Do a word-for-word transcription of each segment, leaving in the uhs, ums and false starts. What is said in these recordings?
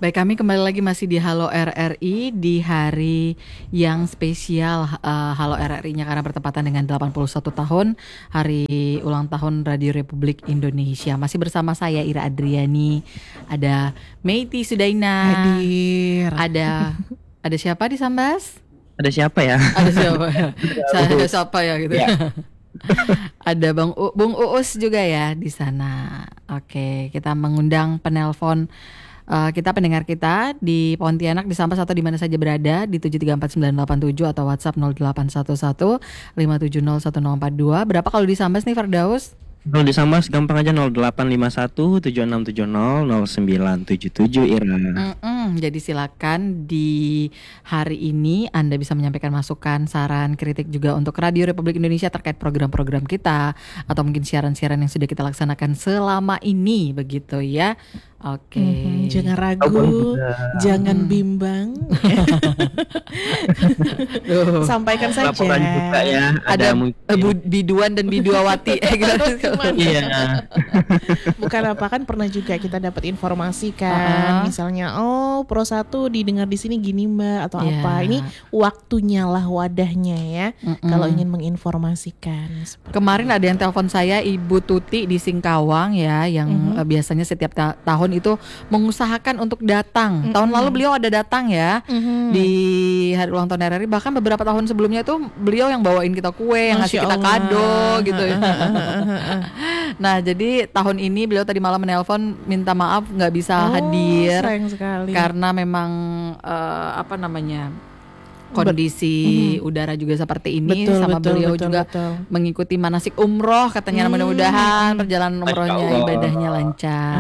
Baik, kami kembali lagi masih di Halo R R I di hari yang spesial uh, Halo R R I-nya karena bertepatan dengan delapan puluh satu tahun hari ulang tahun Radio Republik Indonesia. Masih bersama saya Ira Adriani, ada Meiti Sudaina, hadir. Ada ada siapa di Sambas? Ada siapa ya? Ada siapa ya? Saya ada siapa ya gitu. Ya. Ada Bang U, Bung Uus juga ya di sana. Oke, kita mengundang penelpon uh, kita pendengar kita di Pontianak, di Sambas atau di mana saja berada di tujuh tiga empat sembilan delapan tujuh atau WhatsApp nol delapan satu satu lima tujuh nol satu nol empat dua. Berapa kalau di Sambas nih Firdaus? Kalau di Sambas gampang aja nol delapan lima satu tujuh enam tujuh nol nol sembilan tujuh tujuh Ira. Mm-mm, jadi silakan di hari ini Anda bisa menyampaikan masukan, saran, kritik juga untuk Radio Republik Indonesia terkait program-program kita atau mungkin siaran-siaran yang sudah kita laksanakan selama ini begitu ya. Oke. Okay. Mm-hmm, jangan ragu, oh, jangan hmm. bimbang. Sampaikan saja. Laporan juga ya. Ada, ada biduan dan biduawati. Iya. Bukan apa kan pernah juga kita dapat informasi kan, uh-huh. misalnya oh Pro satu didengar di sini gini Mbak atau yeah. apa. Ini waktunya lah, wadahnya ya. Mm-mm. Kalau ingin menginformasikan. Kemarin ada yang telepon saya Ibu Tuti di Singkawang ya, yang mm-hmm. biasanya setiap ta- tahun itu mengusahakan untuk datang. Mm-hmm. Tahun lalu beliau ada datang ya mm-hmm. di hari ulang tahun R R I. Bahkan beberapa tahun sebelumnya itu beliau yang bawain kita kue, yang ngasih kita kado gitu ya. Nah jadi tahun ini beliau tadi malam menelpon minta maaf nggak bisa oh, hadir karena memang uh, apa namanya kondisi mm. udara juga seperti ini, betul, sama betul, beliau betul, juga betul. mengikuti manasik umroh katanya, mm. mudah-mudahan perjalanan umrohnya ibadahnya lancar.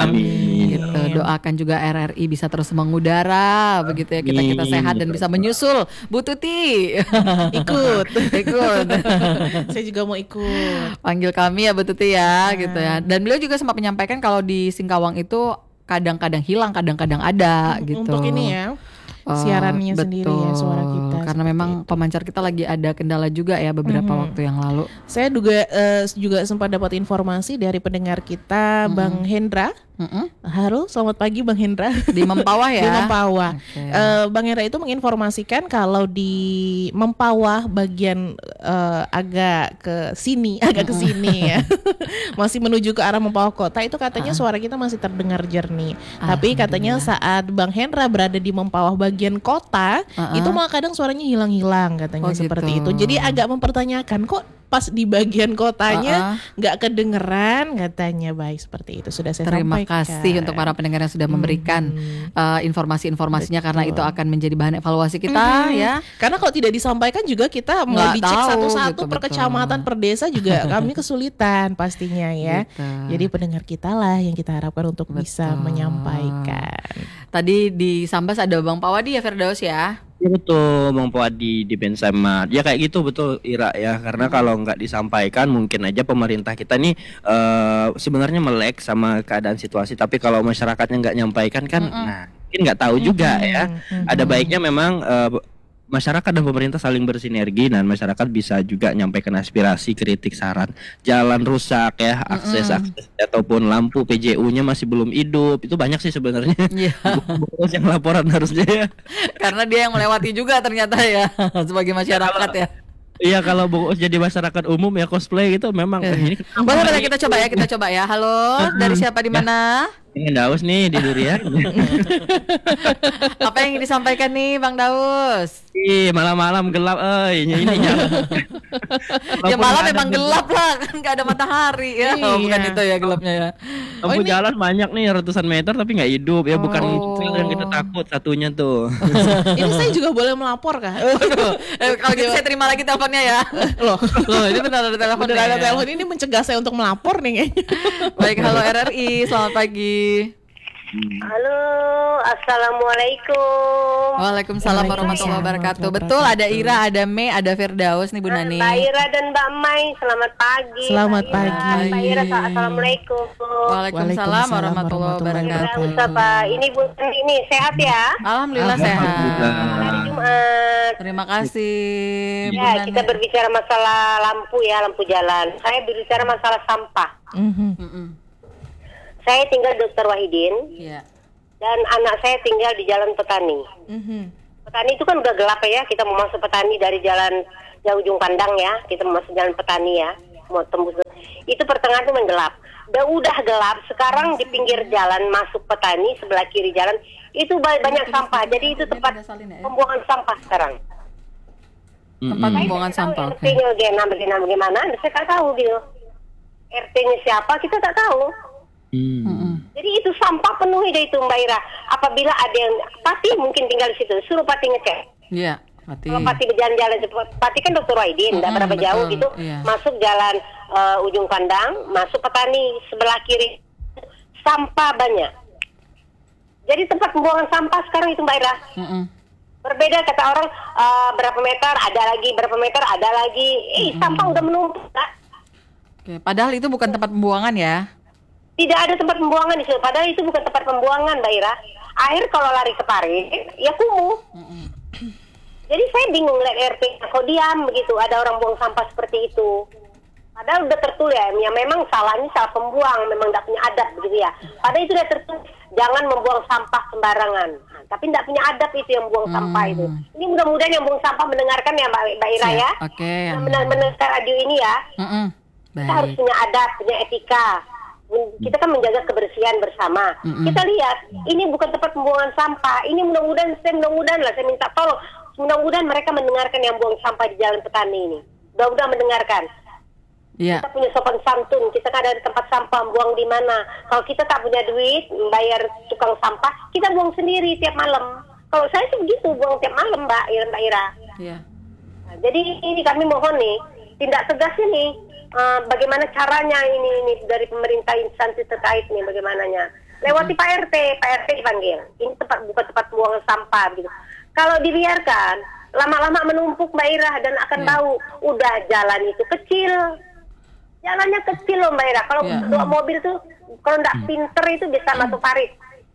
Amin. Gitu. Doakan juga R R I bisa terus mengudara begitu ya, kita kita sehat dan bisa menyusul. Bu Tuti ikut ikut. Saya juga mau ikut. Panggil kami ya Bu Tuti ya, hmm. gitu ya. Dan beliau juga sempat menyampaikan kalau di Singkawang itu kadang-kadang hilang, kadang-kadang ada hmm, gitu. Untuk ini ya. Siarannya uh, sendiri ya, suara kita. Karena memang itu. Pemancar kita lagi ada kendala juga ya beberapa mm-hmm. waktu yang lalu. Saya juga uh, juga sempat dapat informasi dari pendengar kita mm-hmm. Bang Hendra. Mm-hmm. Halo, selamat pagi Bang Hendra. Di Mempawah ya. Di Mempawah. Okay. Uh, Bang Hendra itu menginformasikan kalau di Mempawah bagian uh, agak ke sini, agak ke sini ya. Masih menuju ke arah Mempawah Kota itu katanya uh. suara kita masih terdengar jernih. Tapi katanya saat Bang Hendra berada di Mempawah bagian kota, uh-uh. itu malah kadang suaranya hilang-hilang katanya oh, seperti gitu. itu. Jadi agak mempertanyakan kok pas di bagian kotanya nggak uh-uh. kedengeran katanya. Baik, seperti itu sudah saya Terima sampaikan. Terima kasih untuk para pendengar yang sudah memberikan hmm. uh, informasi-informasinya. Betul. Karena itu akan menjadi bahan evaluasi kita hmm. ya. Karena kalau tidak disampaikan juga kita mau nggak dicek tahu, satu-satu gitu, per betul. kecamatan per desa juga kami kesulitan pastinya ya. Betul. Jadi pendengar kita lah yang kita harapkan untuk betul. bisa menyampaikan. Tadi di Sambas ada Bang Pawadi ya Firdaus ya. Iya betul, Bang Pawadi di Bensamat. Ya kayak gitu betul Ira ya. Karena hmm. kalau nggak disampaikan mungkin aja pemerintah kita nih uh, sebenarnya melek sama keadaan situasi. Tapi kalau masyarakatnya nggak nyampaikan kan, hmm. nah mungkin nggak tahu juga hmm. ya. Hmm. Ada baiknya memang uh, masyarakat dan pemerintah saling bersinergi dan masyarakat bisa juga nyampaikan aspirasi, kritik, saran. Jalan rusak ya, akses mm-hmm. akses ataupun lampu P J U-nya masih belum hidup. Itu banyak sih sebenarnya. Yeah. Bos yang laporan harusnya ya. Karena dia yang melewati juga ternyata ya sebagai masyarakat ya. Iya, kalau Bung Us jadi masyarakat umum ya cosplay gitu memang eh. ini boleh boleh kita coba ya, kita coba ya. Halo, dari siapa di mana? Ini Daus nih di Durian. Apa yang disampaikan nih Bang Daus? Ih, malam-malam gelap eh ini ini ya malam memang gelap lah, kan enggak ada matahari ya. Oh, bukan itu ya gelapnya ya. Lampu oh, jalan banyak nih ratusan meter tapi enggak hidup ya, bukan oh. itu yang kita takut satunya tuh. Ini saya juga boleh melapor kah? eh, kalau gitu saya terima lagi teleponnya ya. Loh, loh ini benar ada telepon. Benar ada ya. Telepon ini mencegah saya untuk melapor nih kayaknya. Baik, halo R R I, selamat pagi. Halo, assalamualaikum. Waalaikumsalam warahmatullahi wabarakatuh. Betul, ada Ira, ada Mei, ada Firdaus nih Bu Nani. Mbak Ira dan Mbak Mai, selamat pagi. Selamat Mbak Ira, pagi. Mbak Ira, assalamualaikum. Waalaikumsalam warahmatullahi wabarakatuh. Pak, ini Bu ini sehat ya? Alhamdulillah, Alhamdulillah. sehat. Hari Jumat. Terima kasih. Ya, kita berbicara masalah lampu ya, lampu jalan. Saya berbicara masalah sampah. Mm-hmm. Mm-hmm. Saya tinggal Dokter Wahidin. Iya. dan anak saya tinggal di Jalan Petani. Mhm. Petani itu kan udah gelap ya, kita mau masuk Petani dari jalan ya ujung pandang ya, kita mau masuk Jalan Petani ya, mau tembus itu pertengahan itu menggelap. Udah udah gelap, sekarang di pinggir jalan masuk Petani sebelah kiri jalan itu banyak sampah, jadi itu tempat pembuangan sampah sekarang. Tempat Mm-mm. pembuangan sampah. R T-nya bagaimana, bagaimana, bagaimana, saya tak tahu gitu. R T-nya siapa kita tak tahu. Hmm. Mm-mm. Jadi itu sampah penuh itu Mbak Ira. Apabila ada yang Pati mungkin tinggal di situ, suruh Pati ngecek. Iya, Pati. Kalau Pati berjalan-jalan, Pati kan dokter Waidin, tidak Mm-mm, berapa jauh betul, gitu, iya. masuk jalan uh, ujung pandang, masuk Petani sebelah kiri, sampah banyak. Jadi tempat pembuangan sampah sekarang itu Mbak Ira. Mm-mm. Berbeda kata orang uh, berapa meter ada lagi, berapa meter ada lagi. Eh sampah udah menumpuk. Kak. Oke, padahal itu bukan tempat pembuangan ya. Tidak ada tempat pembuangan di situ. Padahal itu bukan tempat pembuangan, Mbak Ira. Air kalau lari ke parit, ya kumuh. Jadi saya bingung lihat R T. Kok diam begitu? Ada orang buang sampah seperti itu. Padahal udah tertulis ya, ya memang salahnya salah pembuang, memang tidak punya adab begitu ya. Padahal itu udah tertulis, jangan membuang sampah sembarangan. Nah, tapi tidak punya adab itu yang buang Hmm. sampah itu. Ini mudah-mudahan yang buang sampah mendengarkan ya Mbak, Mbak Ira ya. Oke. Yang men- mendengar radio ini ya. Mm-mm. Kita harus Baik. punya adab, punya etika. Kita kan menjaga kebersihan bersama. Mm-mm. Kita lihat, ini bukan tempat pembuangan sampah. Ini mudah-mudahan, saya mudah-mudahan lah, saya minta tolong. Mudah-mudahan mereka mendengarkan yang buang sampah di Jalan Petani ini. Mudah-mudahan mendengarkan. Iya. Kita punya sopan santun, kita kan ada tempat sampah, buang di mana. Kalau kita tak punya duit, bayar tukang sampah, kita buang sendiri tiap malam. Kalau saya sih begitu, buang tiap malam, Mbak Ira. Mbak Ira. Iya. Nah, jadi ini kami mohon nih, tindak tegas ini. Uh, bagaimana caranya ini, ini dari pemerintah instansi terkait nih bagaimananya lewati Pak R T, Pak R T dipanggil. Ini tempat bukan tempat buangan sampah gitu. Kalau dibiarkan lama-lama menumpuk Mbak Ira dan akan Ya. bau. Udah jalan itu kecil, jalannya kecil loh Mbak Ira. Kalau Ya. bawa mobil tuh kalau nggak pinter itu bisa masuk parit.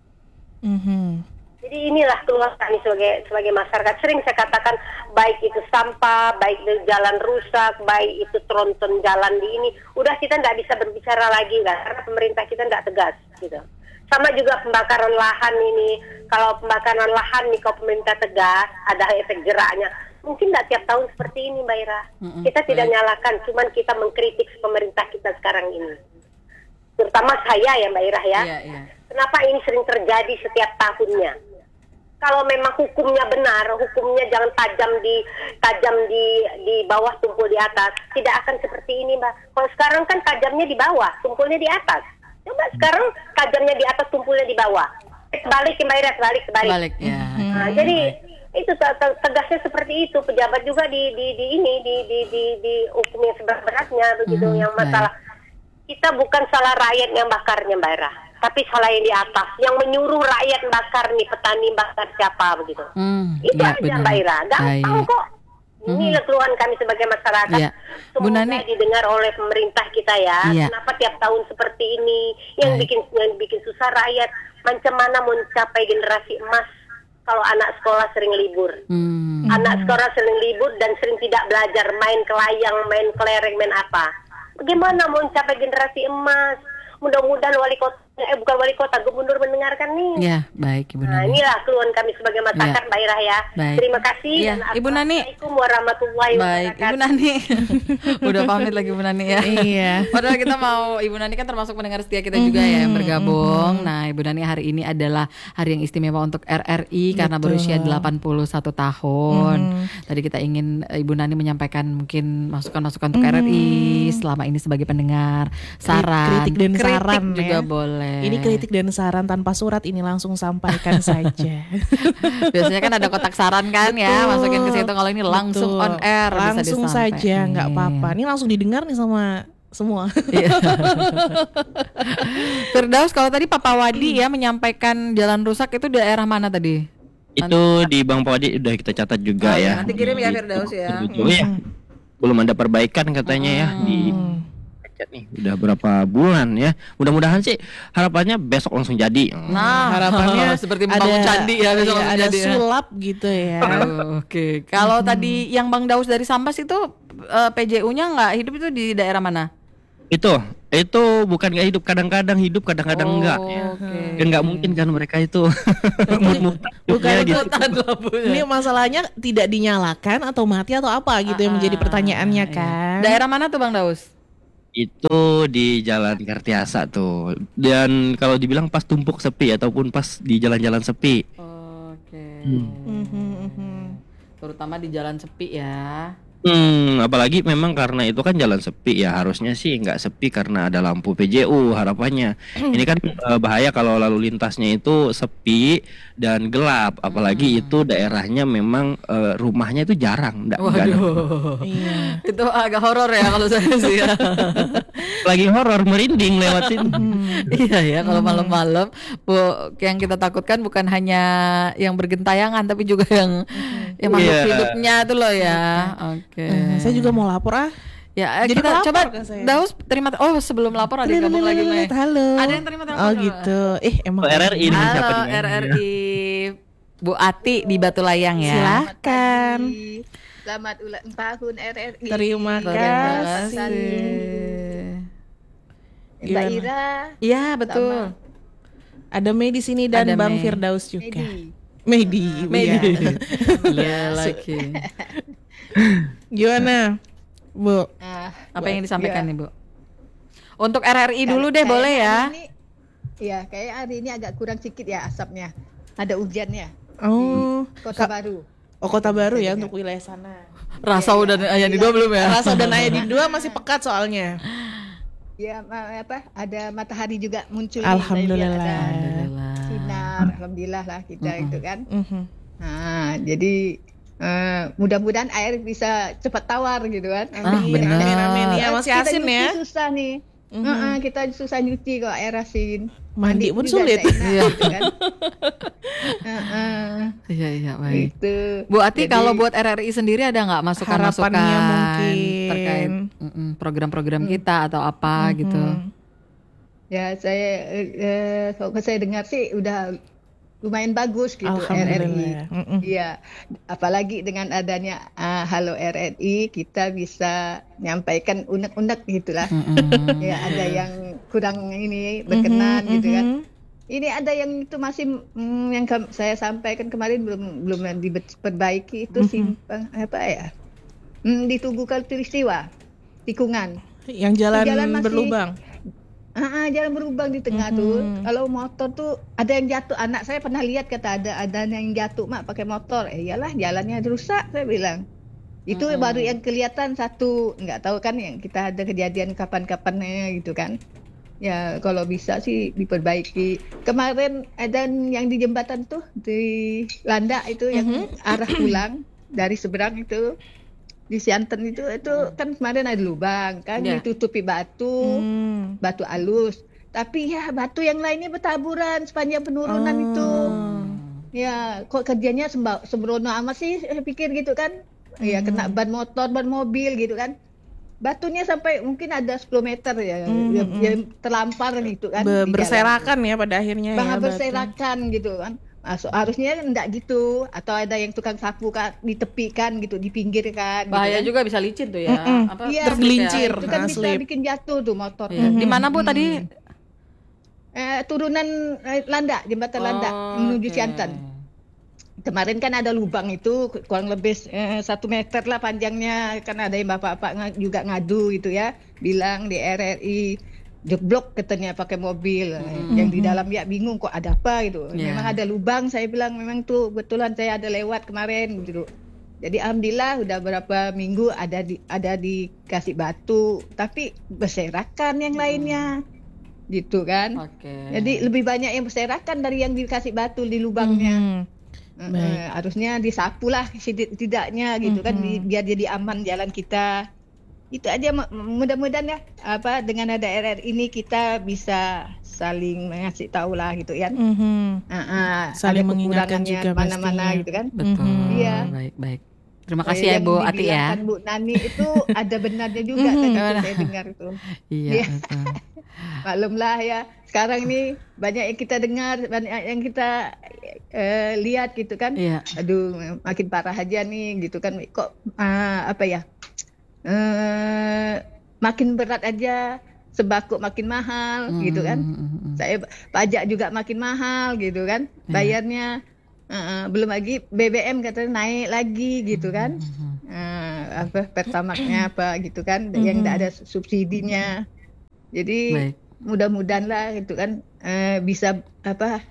Mhm. Jadi inilah keluhan kami sebagai sebagai masyarakat. Sering saya katakan baik itu sampah, baik itu jalan rusak, baik itu tronton jalan di ini. Udah kita tidak bisa berbicara lagi lah, karena pemerintah kita tidak tegas gitu. Sama juga pembakaran lahan ini. Kalau pembakaran lahan nih kalau pemerintah tegas, ada efek jeraknya. Mungkin tidak tiap tahun seperti ini Mbak Ira. Mm-mm, Kita tidak baik. nyalakan, cuman kita mengkritik pemerintah kita sekarang ini. Terutama saya ya Mbak Ira ya. Iya, iya. Kenapa ini sering terjadi setiap tahunnya? Kalau memang hukumnya benar, hukumnya jangan tajam di tajam di di bawah, tumpul di atas, tidak akan seperti ini, Mbak. Kalau sekarang kan tajamnya di bawah, tumpulnya di atas. Coba sekarang tajamnya di atas, tumpulnya di bawah. Balik Mbak Ira, balik, balik. Balik ya. Nah, jadi itu te- te- tegasnya seperti itu. Pejabat juga di di di ini di di di, di hukum yang seberat-beratnya begitu. Hmm, Yang masalah kita bukan salah rakyat yang bakarnya Mbak Ira, tapi salah yang di atas, yang menyuruh rakyat bakar nih, petani bakar siapa begitu. Hmm, Itu iya, aja benar. Mbak Ira, gampang Baik. kok. Inilah keluhan kami sebagai masyarakat. Iya. Bu Semoga Nani. didengar oleh pemerintah kita ya. Iya. Kenapa tiap tahun seperti ini yang Baik. bikin yang bikin susah rakyat. Macam mana mencapai generasi emas kalau anak sekolah sering libur. Hmm. Anak sekolah sering libur dan sering tidak belajar, main kelayang, main kelereng, main apa. Bagaimana mau mencapai generasi emas? Mudah-mudahan wali kota, eh bukan wali kota, gubernur mendengarkan nih. Ya, baik Ibu Nah, Nani. inilah keluhan kami sebagai masyarakat Ya. Mbak Ira ya. Baik. Terima kasih. Iya, dan Ibu Nani. Assalamualaikum warahmatullahi Baik, wabarakatuh. Ibu Nani. Udah pamit lagi Ibu Nani ya. Iya. Padahal kita mau Ibu Nani kan termasuk pendengar setia kita juga ya yang bergabung. Nah, Ibu Nani hari ini adalah hari yang istimewa untuk R R I karena berusia delapan puluh satu tahun. Tadi kita ingin eh, Ibu Nani menyampaikan mungkin masukan-masukan untuk R R I selama ini sebagai pendengar, saran, Kritik dan saran juga ya. boleh. Ini kritik dan saran tanpa surat, ini langsung sampaikan saja. Biasanya kan ada kotak saran kan ya, masukin ke situ. Kalau ini langsung Betul. on air bisa langsung disampaikan. saja, nggak apa-apa. Ini langsung didengar nih sama semua. Iya. Firdaus, kalau tadi Papa Wadi ya menyampaikan jalan rusak itu daerah mana tadi? Itu di Bang Pawadi udah kita catat juga Oh, ya. nanti kirim ya Firdaus ya. Betul ya. Belum ada perbaikan katanya ya di cacat nih. Udah berapa bulan ya. Mudah-mudahan sih harapannya besok langsung jadi. Nah, Harapannya seperti membangun candi ya besok iya, langsung ada jadi ya. sulap gitu ya. Oh, Oke, kalau tadi yang Bang Daus dari Sambas itu eh, P J U-nya nggak hidup itu di daerah mana? Itu Itu bukan nggak hidup, kadang-kadang hidup, kadang-kadang Oh, enggak. oke. Kan nggak mungkin kan mereka itu mut-mutan Bukan hidupnya gitu. mutan Ini masalahnya tidak dinyalakan atau mati atau apa gitu yang menjadi pertanyaannya Iya. kan. Daerah mana tuh Bang Daus? Itu di Jalan Kartiasa tuh. Dan kalau dibilang pas tumpuk sepi ataupun pas di jalan-jalan sepi. Oke. Mhm, mhm. Terutama di jalan sepi ya. Hmm, apalagi memang karena itu kan jalan sepi ya, harusnya sih nggak sepi karena ada lampu P J U harapannya. Ini kan eh, bahaya kalau lalu lintasnya itu sepi dan gelap, apalagi itu daerahnya memang eh, rumahnya itu jarang, nggak nggak ada. Waduh. Iya. Itu agak horor ya kalau saya sih ya. Lagi horor merinding lewatin. Iya ya, kalau malam-malam bu, yang kita takutkan bukan hanya yang bergentayangan tapi juga yang yang makhluk Iya. hidupnya itu loh ya. Oke. Eh, saya juga mau lapor ah. Ya, eh, Jadi kita pelapor coba kan saya. Daus terima. Oh, sebelum lapor ada yang gabung lagi Mei. Halo. Ada yang terima telepon Oh dulu. gitu. Eh emang. R R I ini siapa Halo nih? R R I Bu Ati di Batu Layang ya. Silahkan. Selamat ulang tahun R R I. Terima Terima kasih. kasih. Mbak Gimana? Ira, Iya betul. Ada Mei di sini dan Ada Bang Mei. Firdaus juga. Medi. Medi. Medi. Iya. Lelaki. Gimana, Bu? Ah, Apa yang disampaikan ya. nih Bu? Untuk R R I dulu deh Kayak boleh ya. hari ini- Iya, kayak hari ini agak kurang sedikit ya asapnya. Ada hujannya. Oh, Kota Ka- Baru. oh Kota Baru ya untuk wilayah sana. Rasa udah ayam di dua belum ya? Rasa dan Ayah di dua masih pekat soalnya. Ya, ma- apa? Ada matahari juga muncul. nih. Alhamdulillah. Saya lihat ada Alhamdulillah. sinar, alhamdulillah lah kita itu kan. Mhm. Nah, jadi eh, mudah-mudahan air bisa cepat tawar gitu kan. Ah, benar. Amin, amin. Ya, masih Kita asin nyuci ya. Susah nih. Mhm. Heeh, kita susah nyuci kalau air asin. Mandi pun juga sulit. tak enak Iya. gitu kan. Heeh, Iya iya baik. gitu. Bu Ati Jadi, kalau buat R R I sendiri ada nggak masukan-masukan Harapannya mungkin. terkait mm-mm, program-program kita atau apa gitu? ya saya eh, eh, kalau saya dengar sih udah lumayan bagus gitu R R I. Alhamdulillah. Mm-mm. Iya, apalagi dengan adanya ah, Halo R R I kita bisa menyampaikan unek-unek gitulah. Mm-mm. Ya ada yang kurang ini berkenan Mhm, gitu kan. mhm. Ini ada yang itu masih mm, yang ke- saya sampaikan kemarin belum belum diperbaiki itu simpang apa ya? Hmm, ditunggu peristiwa tikungan. Yang jalan, Jalan masih- berlubang. Ah, ah, jalan berlubang di tengah tuh. Kalau motor tuh ada yang jatuh. Anak saya pernah lihat kata ada ada yang jatuh mak pakai motor. Eh iyalah jalannya rusak saya bilang. Itu baru yang kelihatan satu. Nggak tahu kan yang kita ada kejadian kapan-kapannya gitu kan. Ya kalau bisa sih diperbaiki. Kemarin ada yang di jembatan tuh di Landak itu yang arah pulang dari seberang itu di Sianten itu itu kan kemarin ada lubang kan Ya. ditutupi batu Hmm. batu alus tapi ya batu yang lainnya bertaburan sepanjang penurunan itu ya kok kerjanya semba- sembrono amat sih saya pikir gitu kan ya kena ban motor ban mobil gitu kan batunya sampai mungkin ada sepuluh meter ya ya, ya terlampar gitu kan Be- di jalan. berserakan ya pada akhirnya Bang ya. berserakan gitu kan. Masuk harusnya enggak gitu atau ada yang tukang sapu kan ditepikan gitu di pinggir kan Bahaya gitu kan. juga bisa licin tuh ya. Apa, Iya, tergelincir. itu kan Nah, bisa slip. bikin jatuh tuh motor. Iya. Di mana Bu tadi? Eh, turunan eh, Landak, jembatan Landak menuju oke. Sianten. Kemarin kan ada lubang itu kurang lebih eh, satu meter lah panjangnya kan ada yang bapak-bapak nga- juga ngadu gitu ya bilang di R R I jeblok katanya pakai mobil yang di dalam ya bingung kok ada apa gitu. Iya. Memang ada lubang saya bilang memang tuh betulan saya ada lewat kemarin gitu. Jadi alhamdulillah udah berapa minggu ada di ada dikasih batu tapi berserakan yang lainnya gitu kan. Oke. Jadi lebih banyak yang berserakan dari yang dikasih batu di lubangnya. Hmm. Eh, eh, harusnya disapu lah setidaknya gitu kan bi- biar jadi aman jalan kita. Itu aja mu- mudah-mudahan ya apa dengan ada R R ini kita bisa saling ngasih tahu lah gitu ya. Mhm. Ah, ah, Saling ada mengingatkan kekurangannya juga mana-mana pastinya. gitu kan. Betul. Iya. Baik baik. Terima Eh, kasih ya yang Bu Ati ya. dibilangkan Bu Nani itu ada benarnya juga tadi tuh saya dengar itu. Iya Iya. betul. Maklumlah ya. Sekarang ini banyak yang kita dengar, banyak yang kita eh, lihat gitu kan. Iya. Aduh, makin parah aja nih gitu kan. Kok ah, apa ya? Eh, makin berat aja sembako makin mahal hmm. gitu kan. Hmm. Saya pajak juga makin mahal gitu kan. Bayarnya uh, belum lagi B B M katanya naik lagi gitu kan. Hmm. Uh, apa Pertamax-nya apa gitu kan, hmm. yang tidak ada subsidinya. Jadi Baik. mudah-mudahan lah gitu kan uh, bisa apa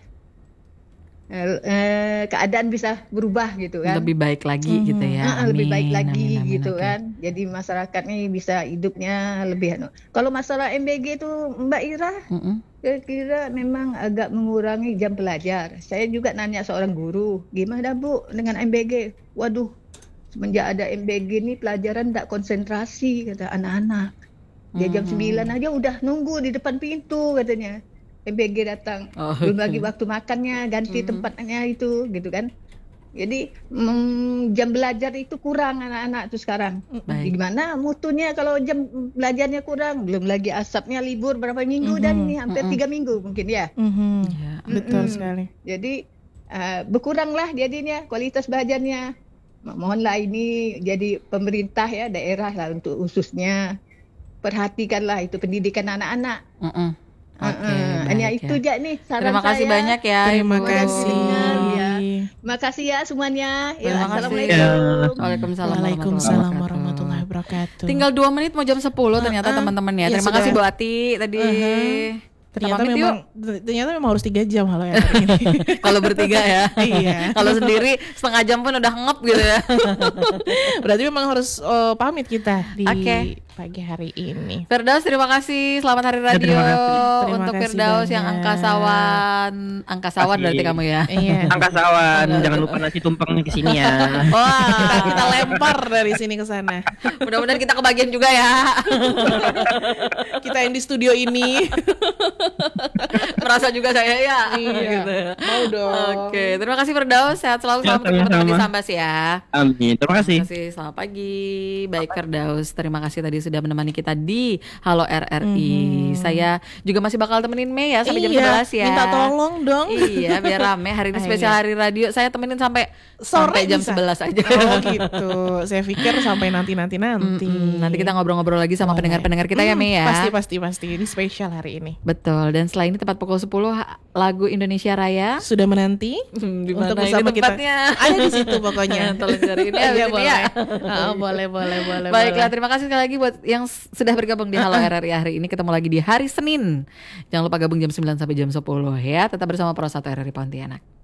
Uh, keadaan bisa berubah gitu kan, lebih baik lagi hmm. gitu ya, uh, lebih baik lagi amin, amin, gitu okay. kan, jadi masyarakat nih bisa hidupnya lebih anu. Kalau masalah M B G itu Mbak Ira, uh-uh. kira-kira memang agak mengurangi jam belajar. Saya juga nanya seorang guru, gimana Bu dengan M B G? Waduh, semenjak ada M B G nih pelajaran tidak konsentrasi kata anak-anak. Dia jam sembilan aja udah nunggu di depan pintu katanya. M B G datang, oh, belum okay. lagi waktu makannya, ganti mm-hmm. tempatnya itu, gitu kan. Jadi mm, jam belajar itu kurang anak-anak tuh sekarang. Baik. Gimana mutunya kalau jam belajarnya kurang, belum lagi asapnya libur berapa minggu mm-hmm. dan ini hampir tiga mm-hmm. minggu mungkin ya. Mm-hmm. Ya betul mm-hmm. sekali. Jadi uh, berkuranglah jadinya kualitas belajarnya. Mohonlah ini jadi pemerintah ya daerah lah untuk khususnya perhatikanlah itu pendidikan anak-anak. Mm-mm. Oke, okay, hanya itu aja nih saran Terima kasih saya. banyak ya. Terima Ibu. kasih. Ya. Terima kasih ya semuanya. Ya, Terima Assalamualaikum. kasih. Waalaikumsalam. Waalaikumsalam warahmatullahi wabarakatuh. Tinggal dua menit mau jam sepuluh ternyata uh, uh, teman-teman ya. Terima ya, kasih Bu Ati tadi. Uh-huh. Ternyata memang yuk. ternyata memang harus tiga jam Halo R R I ini. Kalau bertiga ya. Iya. Kalau sendiri setengah jam pun udah ngep gitu ya. Berarti memang harus uh, pamit kita di okay. pagi hari ini. Firdaus terima kasih. Selamat Hari Radio ya, terima untuk kasih Firdaus banyak. Yang angkasawan. Angkasawan berarti kamu ya. Iya. Angkasawan. Jangan lupa nasi tumpengnya ke sini ya. Wah, kita, kita lempar dari sini ke sana. Mudah-mudahan kita kebagian juga ya. Kita yang di studio ini. Merasa juga saya ya. Iya. Gitu. Mau dong. Oke, terima kasih Firdaus. Sehat selalu sama teman-teman di Sambas ya. Amin. Terima kasih. Terima kasih. Selamat pagi. Baik Firdaus, terima kasih tadi sudah menemani kita di Halo R R I. Mm-hmm. Saya juga masih bakal temenin Mei ya sampai iya, jam sebelas ya. Minta tolong dong. Iya, biar rame. Hari ini spesial hari radio. Saya temenin sampai sore sampai jam bisa? sebelas aja. Oh gitu. Saya pikir sampai nanti-nanti nanti. Mm-mm. Nanti kita ngobrol-ngobrol lagi sama Boleh. pendengar-pendengar kita mm, ya Mei ya. Pasti pasti pasti. Ini spesial hari ini. Betul. Dan setelah ini tepat pukul sepuluh lagu Indonesia Raya sudah menanti hmm, untuk bersama kita. Ada di situ pokoknya. Tolong cari ini ya, boleh. Ya. Oh, boleh boleh boleh. Baiklah, boleh. terima kasih sekali lagi buat yang sudah bergabung di Halo R R I hari ini. Ketemu lagi di hari Senin. Jangan lupa gabung jam sembilan sampai jam sepuluh ya. Tetap bersama Pro satu R R I Pontianak.